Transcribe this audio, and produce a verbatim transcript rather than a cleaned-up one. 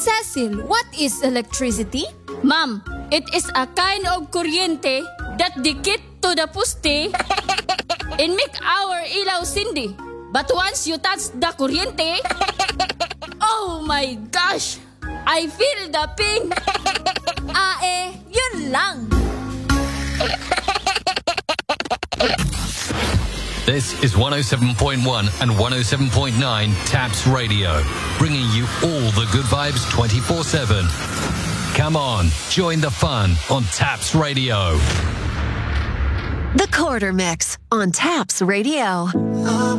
Cecil, what is electricity? Ma'am, it is a kind of kuryente that dikit to the poste and make our ilaw sindi. But once you touch the kuryente, oh my gosh, I feel the ping. Ah eh, yun lang. This is one oh seven point one and one oh seven point nine Taps Radio, bringing you all the good vibes twenty-four seven. Come on, join the fun on Taps Radio. The Quarter Mix on Taps Radio.